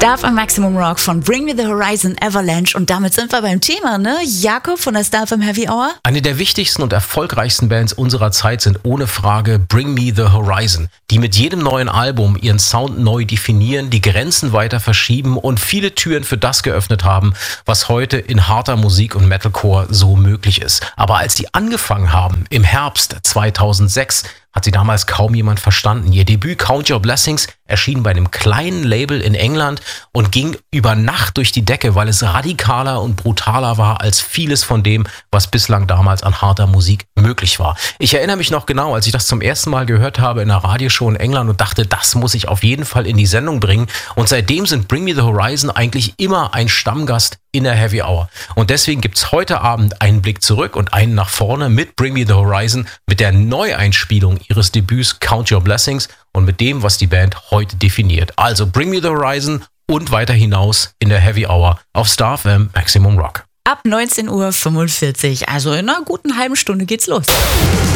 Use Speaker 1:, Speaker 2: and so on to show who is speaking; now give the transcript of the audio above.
Speaker 1: Starve am Maximum Rock von Bring Me the Horizon, Avalanche. Und damit sind wir beim Thema, ne? Jakob von der Starve am Heavy Hour.
Speaker 2: Eine der wichtigsten und erfolgreichsten Bands unserer Zeit sind ohne Frage Bring Me the Horizon, die mit jedem neuen Album ihren Sound neu definieren, die Grenzen weiter verschieben und viele Türen für das geöffnet haben, was heute in harter Musik und Metalcore so möglich ist. Aber als die angefangen haben, im Herbst 2006, hat sie damals kaum jemand verstanden. Ihr Debüt Count Your Blessings erschien bei einem kleinen Label in England und ging über Nacht durch die Decke, weil es radikaler und brutaler war als vieles von dem, was bislang damals an harter Musik möglich war. Ich erinnere mich noch genau, als ich das zum ersten Mal gehört habe in einer Radioshow in England und dachte, das muss ich auf jeden Fall in die Sendung bringen. Und seitdem sind Bring Me the Horizon eigentlich immer ein Stammgast in der Heavy Hour. Und deswegen gibt's heute Abend einen Blick zurück und einen nach vorne mit Bring Me the Horizon, mit der Neueinspielung ihres Debüts Count Your Blessings und mit dem, was die Band heute definiert. Also Bring Me the Horizon und weiter hinaus in der Heavy Hour auf Starve am Maximum Rock.
Speaker 1: Ab 19:45 Uhr, also in einer guten halben Stunde geht's los.